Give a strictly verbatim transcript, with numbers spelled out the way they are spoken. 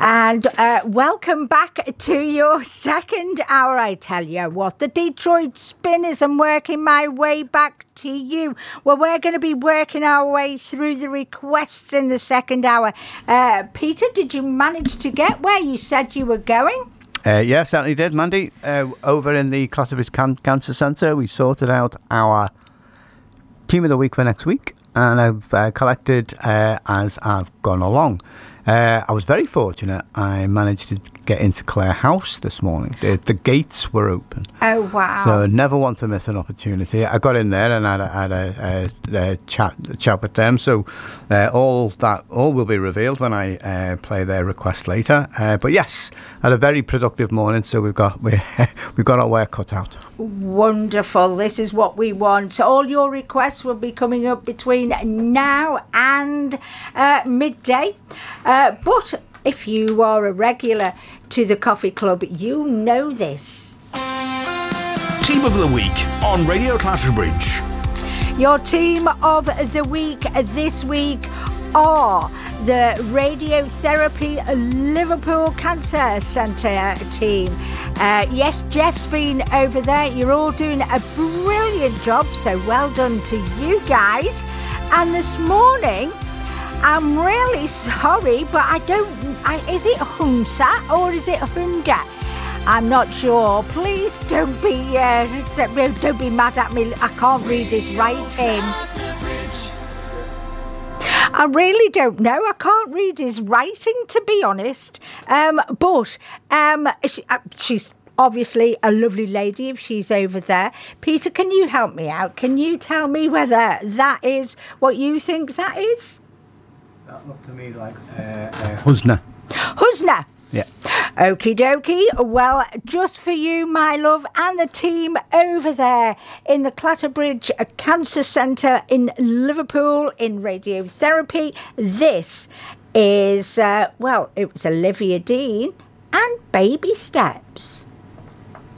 And uh, welcome back to your second hour. I tell you what, the Detroit Spinners. I'm working my way back to you. Well, we're going to be working our way through the requests in the second hour. Uh, Peter, did you manage to get where you said you were going? Uh, yeah, certainly did, Mandy. Uh, over in the Clatterbridge Can- Cancer Centre, we sorted out our team of the week for next week, and I've uh, collected uh, as I've gone along. Uh, I was very fortunate. I managed to get into Clare House this morning. The, the gates were open. Oh, wow. So never want to miss an opportunity. I got in there and had a, had a, a, a, chat, a chat with them. So uh, all that all will be revealed when I uh, play their request later. Uh, but yes, had a very productive morning. So we've got we we've got our work cut out. Wonderful. This is what we want. All your requests will be coming up between now and uh, midday. Uh, but if you are a regular to the Coffee Club, you know this. Team of the Week on Radio Clatterbridge. Your team of the week this week are the Radiotherapy Liverpool Cancer Centre team. Uh, yes, Jeff's been over there. You're all doing a brilliant job, so well done to you guys. And this morning, I'm really sorry, but I don't... I, is it Hunsa or is it Hunda? I'm not sure. Please don't be uh, don't, don't be mad at me. I can't read his writing. I really don't know. I can't read his writing, to be honest. Um, but um, she, uh, she's obviously a lovely lady if she's over there. Peter, can you help me out? Can you tell me whether that is what you think that is? That looked to me like uh, uh, Husna. Husna. Yeah. Okie dokie. Well, just for you, my love, and the team over there in the Clatterbridge Cancer Centre in Liverpool in radiotherapy, this is, uh, well, it was Olivia Dean and Baby Steps.